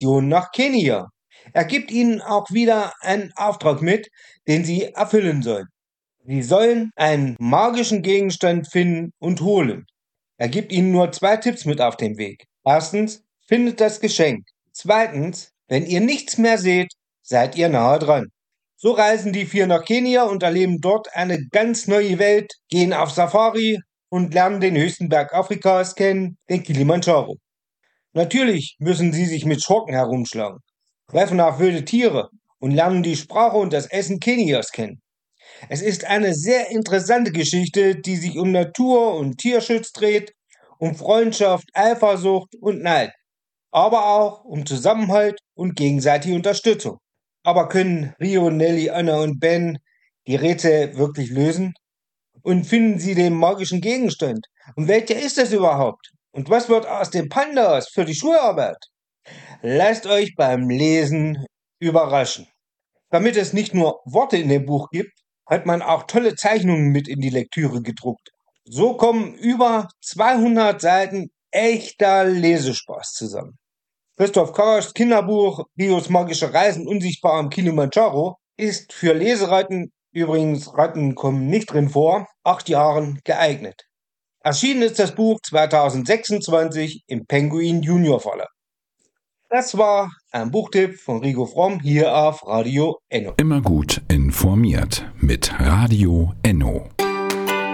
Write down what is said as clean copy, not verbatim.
Expedition nach Kenia. Er gibt ihnen auch wieder einen Auftrag mit, den sie erfüllen sollen. Sie sollen einen magischen Gegenstand finden und holen. Er gibt ihnen nur 2 Tipps mit auf den Weg. Erstens, findet das Geschenk. Zweitens, wenn ihr nichts mehr seht, seid ihr nahe dran. So reisen die 4 nach Kenia und erleben dort eine ganz neue Welt, gehen auf Safari und lernen den höchsten Berg Afrikas kennen, den Kilimanjaro. Natürlich müssen sie sich mit Schurken herumschlagen, treffen auf wilde Tiere und lernen die Sprache und das Essen Kenias kennen. Es ist eine sehr interessante Geschichte, die sich um Natur und Tierschutz dreht, um Freundschaft, Eifersucht und Neid, aber auch um Zusammenhalt und gegenseitige Unterstützung. Aber können Rio, Nelly, Anna und Ben die Rätsel wirklich lösen? Und finden sie den magischen Gegenstand? Und welcher ist es überhaupt? Und was wird aus den Pandas für die Schularbeit? Lasst euch beim Lesen überraschen. Damit es nicht nur Worte in dem Buch gibt, hat man auch tolle Zeichnungen mit in die Lektüre gedruckt. So kommen über 200 Seiten echter Lesespaß zusammen. Christoph Karaschs Kinderbuch Rios magische Reisen unsichtbar am Kilimanjaro ist für Leseratten, übrigens Ratten kommen nicht drin vor, 8 Jahren geeignet. Erschienen ist das Buch 2026 im Penguin Junior Verlag. Das war ein Buchtipp von Rigo Fromm hier auf Radio Enno. Immer gut informiert mit Radio Enno.